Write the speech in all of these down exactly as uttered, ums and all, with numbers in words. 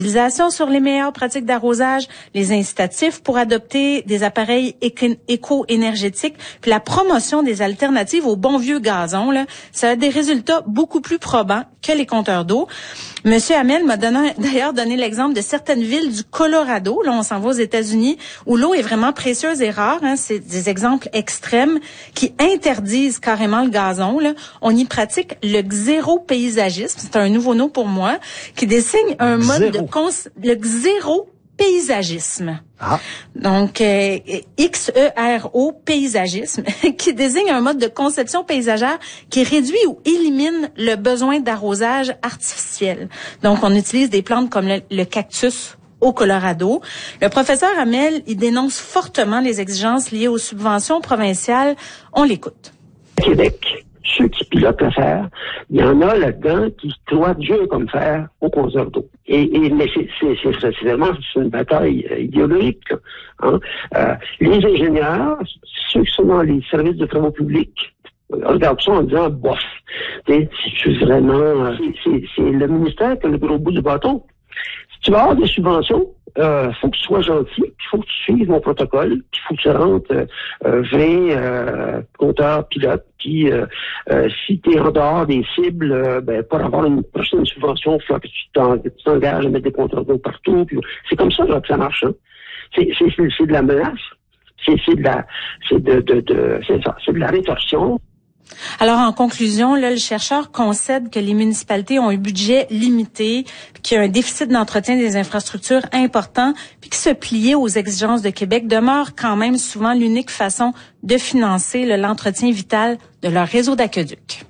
Sur les meilleures pratiques d'arrosage, les incitatifs pour adopter des appareils éco-énergétiques, puis la promotion des alternatives au bon vieux gazon, là, ça a des résultats beaucoup plus probants que les compteurs d'eau. Monsieur Hamel m'a donné, d'ailleurs donné l'exemple de certaines villes du Colorado, là on s'en va aux États-Unis, où l'eau est vraiment précieuse et rare, hein, c'est des exemples extrêmes qui interdisent carrément le gazon. Là. On y pratique le xéro-paysagisme, c'est un nouveau nom pour moi, qui désigne un mode Zéro. de cons- le xéro-paysagisme. Ah. Donc, euh, X E R O, paysagisme, qui désigne un mode de conception paysagère qui réduit ou élimine le besoin d'arrosage artificiel. Donc, on utilise des plantes comme le, le cactus au Colorado. Le professeur Hamel, il dénonce fortement les exigences liées aux subventions provinciales. On l'écoute. Québec, ceux qui pilotent l'affaire, il y en a là-dedans qui croient Dieu comme faire au compteur d'eau. Et, et mais c'est, c'est, c'est, c'est, c'est vraiment c'est une bataille euh, idéologique. Là, hein? euh, les ingénieurs, ceux qui sont dans les services de travaux publics, euh, regardent ça en disant bof. C'est, c'est vraiment euh, c'est, c'est le ministère qui a le gros bout du bâton. Si tu vas avoir des subventions, euh, faut que tu sois gentil, il faut que tu suives mon protocole, il faut que tu rentres euh, euh, vingt euh, compteurs pilotes, puis euh, euh, si tu es en dehors des cibles, euh, ben pour avoir une prochaine subvention, il faut que tu t'engages à mettre des compteurs d'eau partout. Puis, c'est comme ça là, que ça marche. Hein. C'est, c'est, c'est, c'est de la menace, c'est, c'est de la c'est de, de, de c'est ça, c'est de la rétorsion. Alors, en conclusion, là, le chercheur concède que les municipalités ont un budget limité, puis qu'il y a un déficit d'entretien des infrastructures important, puis que se plier aux exigences de Québec demeure quand même souvent l'unique façon de financer là, l'entretien vital de leur réseau d'aqueduc.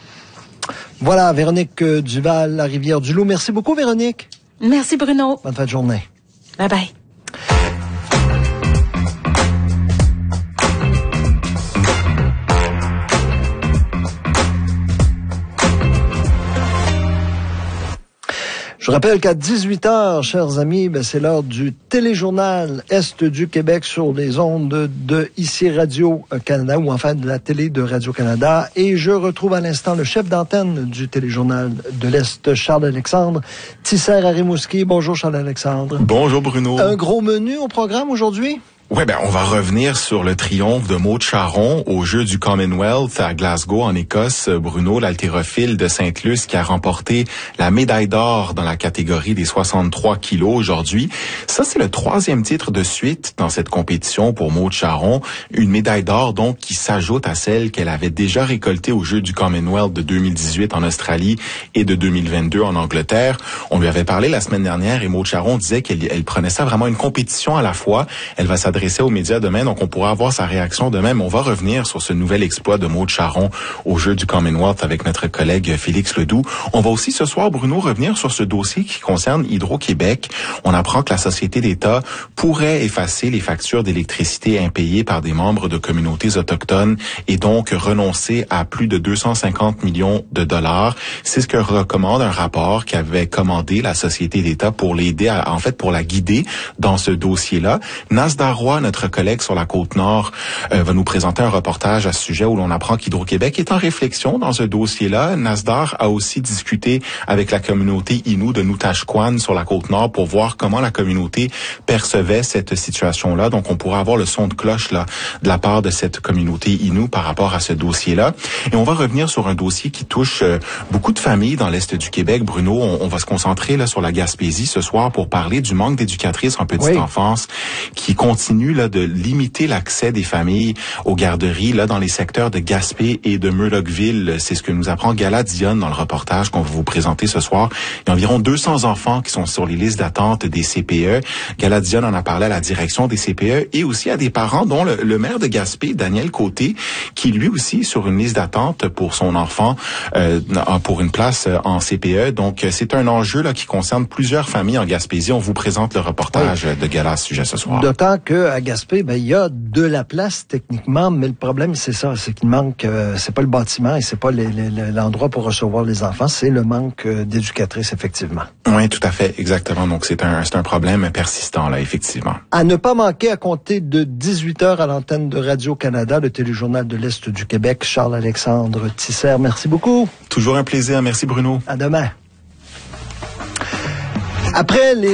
Voilà, Véronique Duval, la Rivière-du-Loup. Merci beaucoup, Véronique. Merci, Bruno. Bonne fin de journée. Bye bye. Je rappelle qu'à dix-huit heures, chers amis, ben c'est l'heure du téléjournal Est du Québec sur les ondes de, de ici Radio-Canada, ou enfin de la télé de Radio-Canada. Et je retrouve à l'instant le chef d'antenne du téléjournal de l'Est, Charles-Alexandre Tisser à Rimouski. Bonjour Charles-Alexandre. Bonjour Bruno. Un gros menu au programme aujourd'hui? Ouais, ben on va revenir sur le triomphe de Maud Charon aux Jeux du Commonwealth à Glasgow en Écosse. Bruno, l'haltérophile de Sainte-Luce, qui a remporté la médaille d'or dans la catégorie des soixante-trois kilos aujourd'hui. Ça, c'est le troisième titre de suite dans cette compétition pour Maud Charon. Une médaille d'or donc qui s'ajoute à celle qu'elle avait déjà récoltée aux Jeux du Commonwealth de deux mille dix-huit en Australie et de deux mille vingt-deux en Angleterre. On lui avait parlé la semaine dernière et Maud Charon disait qu'elle elle prenait ça vraiment une compétition à la fois. Elle va s'adresser aux médias demain, donc on pourra avoir sa réaction demain. Mais on va revenir sur ce nouvel exploit de Maud Charon aux Jeux du Commonwealth avec notre collègue Félix Ledoux. On va aussi ce soir, Bruno, revenir sur ce dossier qui concerne Hydro-Québec. On apprend que la Société d'État pourrait effacer les factures d'électricité impayées par des membres de communautés autochtones et donc renoncer à plus de deux cent cinquante millions de dollars. C'est ce que recommande un rapport qu'avait commandé la Société d'État pour l'aider, à, en fait, pour la guider dans ce dossier-là. Nasdar Roy, notre collègue sur la Côte-Nord, euh, va nous présenter un reportage à ce sujet où l'on apprend qu'Hydro-Québec est en réflexion dans ce dossier-là. Nasdar a aussi discuté avec la communauté Innu de Nutashquan sur la Côte-Nord pour voir comment la communauté percevait cette situation-là. Donc, on pourra avoir le son de cloche là de la part de cette communauté Innu par rapport à ce dossier-là. Et on va revenir sur un dossier qui touche euh, beaucoup de familles dans l'Est du Québec. Bruno, on, on va se concentrer là sur la Gaspésie ce soir pour parler du manque d'éducatrices en petite oui. enfance qui continue là de limiter l'accès des familles aux garderies là dans les secteurs de Gaspé et de Murdochville. C'est ce que nous apprend Gala Dionne dans le reportage qu'on va vous présenter ce soir. Il y a environ deux cents enfants qui sont sur les listes d'attente des C P E. Gala Dionne en a parlé à la direction des C P E et aussi à des parents, dont le, le maire de Gaspé, Daniel Côté, qui lui aussi est sur une liste d'attente pour son enfant euh, pour une place en C P E. Donc c'est un enjeu là qui concerne plusieurs familles en Gaspésie. On vous présente le reportage oui. de Gala à ce sujet ce soir. D'autant que à Gaspé, ben il y a de la place techniquement, mais le problème c'est ça, c'est qu'il manque, euh, c'est pas le bâtiment et c'est pas les, les, l'endroit pour recevoir les enfants, c'est le manque euh, d'éducatrices effectivement. Oui, tout à fait, exactement. Donc c'est un c'est un problème persistant là, effectivement. À ne pas manquer à compter de dix-huit heures à l'antenne de Radio-Canada, le téléjournal de l'Est du Québec, Charles-Alexandre Tisser. Merci beaucoup. Toujours un plaisir, merci Bruno. À demain. Après les